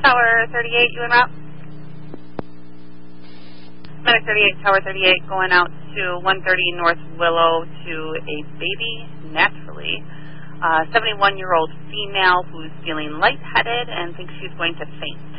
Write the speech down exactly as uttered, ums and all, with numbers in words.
Tower thirty-eight, you en route? Medic thirty-eight, Tower thirty-eight, going out to one thirty North Willow to a baby, naturally. Uh, seventy-one-year-old female who's feeling lightheaded and thinks she's going to faint.